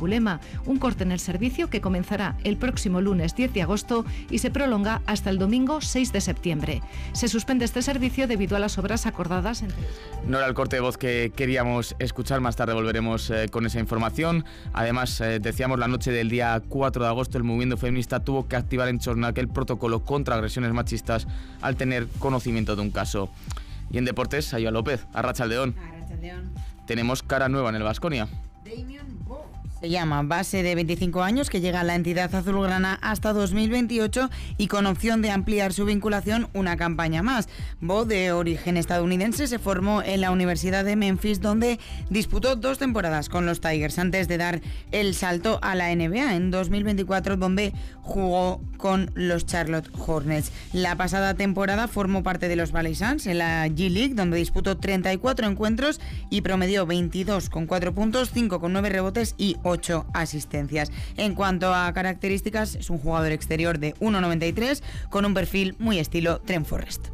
Angulema, un corte en el servicio que comenzará el próximo lunes 10 de agosto y se prolonga hasta el domingo 6 de septiembre. Se suspende este servicio debido a las obras acordadas entre... No era el corte de voz que queríamos escuchar, más tarde volveremos con esa información. Además, decíamos, la noche del día 4 de agosto el movimiento feminista tuvo que activar en Chornaque el protocolo contra agresiones machistas al tener conocimiento de un caso. Y en deportes, Ayoa López, Arratsaldeón. Tenemos cara nueva en el Baskonia. Se llama, base de 25 años que llega a la entidad azulgrana hasta 2028 y con opción de ampliar su vinculación una campaña más. Bo, de origen estadounidense, se formó en la Universidad de Memphis, donde disputó 2 temporadas con los Tigers antes de dar el salto a la NBA en 2024, donde jugó con los Charlotte Hornets. La pasada temporada formó parte de los Valley Suns en la G-League, donde disputó 34 encuentros y promedió 22,4 puntos, 5,9 rebotes y 8 asistencias. En cuanto a características, es un jugador exterior de 1,93 con un perfil muy estilo Trent Forrest.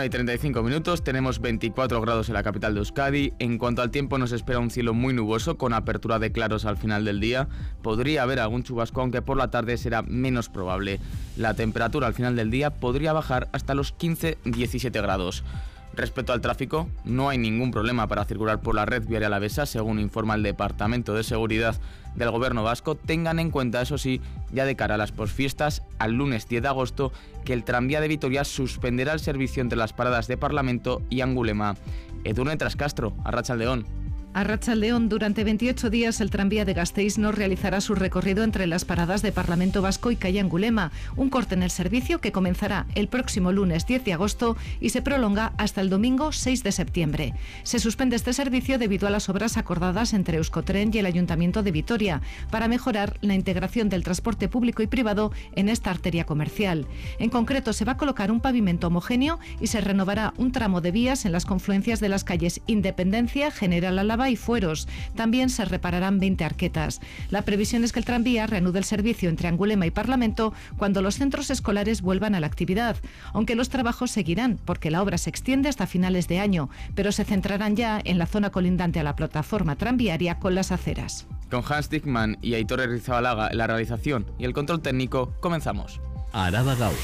1:35, tenemos 24 grados en la capital de Euskadi. En cuanto al tiempo, nos espera un cielo muy nuboso con apertura de claros al final del día. Podría haber algún chubasco, aunque por la tarde será menos probable. La temperatura al final del día podría bajar hasta los 15-17 grados. Respecto al tráfico, no hay ningún problema para circular por la red viaria alavesa, según informa el Departamento de Seguridad del Gobierno vasco. Tengan en cuenta, eso sí, ya de cara a las posfiestas, al lunes 10 de agosto, que el tranvía de Vitoria suspenderá el servicio entre las paradas de Parlamento y Angulema. Edurne Trascastro, Arratsaldeón. Arratsaldeón, durante 28 días el tranvía de Gasteiz no realizará su recorrido entre las paradas de Parlamento Vasco y calle Angulema, un corte en el servicio que comenzará el próximo lunes 10 de agosto y se prolonga hasta el domingo 6 de septiembre. Se suspende este servicio debido a las obras acordadas entre Euskotren y el Ayuntamiento de Vitoria para mejorar la integración del transporte público y privado en esta arteria comercial. En concreto, se va a colocar un pavimento homogéneo y se renovará un tramo de vías en las confluencias de las calles Independencia, General Álava y Fueros. También se repararán 20 arquetas. La previsión es que el tranvía reanude el servicio entre Angulema y Parlamento cuando los centros escolares vuelvan a la actividad, aunque los trabajos seguirán porque la obra se extiende hasta finales de año, pero se centrarán ya en la zona colindante a la plataforma tranviaria con las aceras. Con Hans Dickmann y Aitor Arrizabalaga en la realización y el control técnico, comenzamos. Araba Gaur.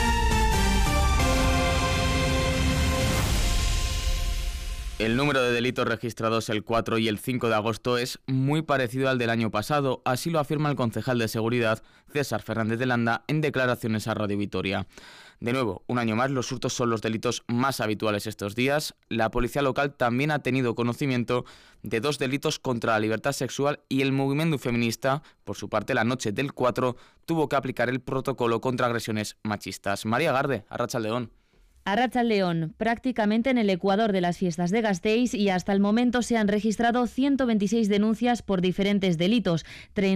El número de delitos registrados el 4 y el 5 de agosto es muy parecido al del año pasado, así lo afirma el concejal de Seguridad, César Fernández de Landa, en declaraciones a Radio Vitoria. De nuevo, un año más, los hurtos son los delitos más habituales estos días. La policía local también ha tenido conocimiento de 2 delitos contra la libertad sexual y el movimiento feminista, por su parte, la noche del 4, tuvo que aplicar el protocolo contra agresiones machistas. María Garde, Arratsaldeón. Arratsaldeón, prácticamente en el ecuador de las fiestas de Gasteiz, y hasta el momento se han registrado 126 denuncias por diferentes delitos,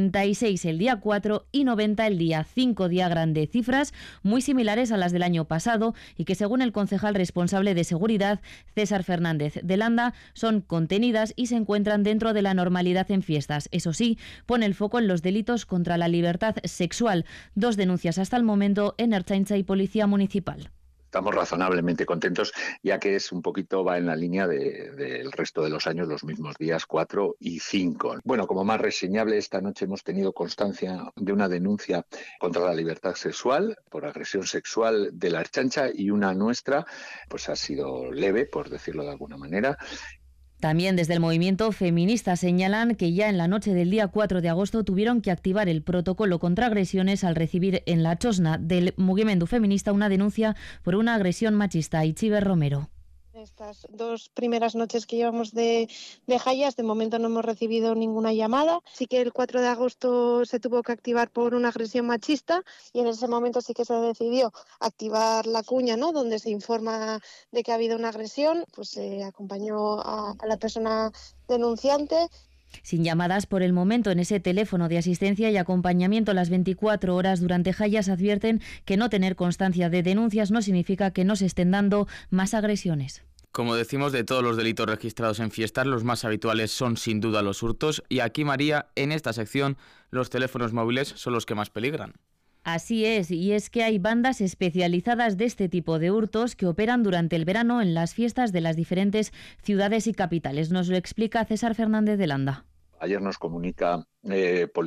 36 el día 4 y 90 el día 5, día grande, cifras muy similares a las del año pasado y que, según el concejal responsable de seguridad, César Fernández de Landa, son contenidas y se encuentran dentro de la normalidad en fiestas. Eso sí, pone el foco en los delitos contra la libertad sexual, 2 denuncias hasta el momento en Ertzaintza y Policía Municipal. Estamos razonablemente contentos, ya que es un poquito, va en la línea del resto de los años, los mismos días 4 y 5. Bueno, como más reseñable, esta noche hemos tenido constancia de una denuncia contra la libertad sexual por agresión sexual de la Ertzaintza, y una nuestra pues ha sido leve, por decirlo de alguna manera. También desde el movimiento feminista señalan que ya en la noche del día 4 de agosto tuvieron que activar el protocolo contra agresiones al recibir en la chosna del movimiento feminista una denuncia por una agresión machista. Itziber Romero. Estas 2 primeras noches que llevamos de Jayas, de momento no hemos recibido ninguna llamada. Sí que el 4 de agosto se tuvo que activar por una agresión machista, y en ese momento sí que se decidió activar la cuña, ¿no?, donde se informa de que ha habido una agresión. Pues se acompañó a la persona denunciante. Sin llamadas por el momento en ese teléfono de asistencia y acompañamiento las 24 horas durante Jayas, advierten que no tener constancia de denuncias no significa que no se estén dando más agresiones. Como decimos, de todos los delitos registrados en fiestas, los más habituales son sin duda los hurtos. Y aquí, María, en esta sección, los teléfonos móviles son los que más peligran. Así es, y es que hay bandas especializadas de este tipo de hurtos que operan durante el verano en las fiestas de las diferentes ciudades y capitales. Nos lo explica César Fernández de Landa. Ayer nos comunica